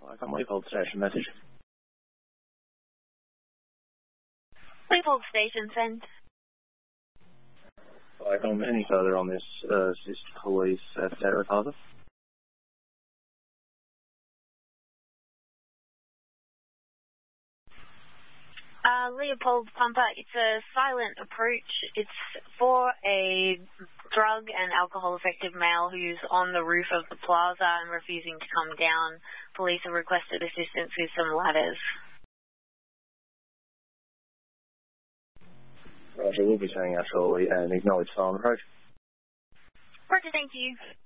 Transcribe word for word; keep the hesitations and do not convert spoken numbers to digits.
I got Leopold Station message. Leopold Station, send. Like, um, any further on this, uh, assist police at Santa Rosa? Uh, Leopold Pumper, it's a silent approach. It's for a drug and alcohol-affected male who's on the roof of the plaza and refusing to come down. Police have requested assistance with some ladders. Roger, we'll be sending out shortly and acknowledge silent approach. Roger, thank you.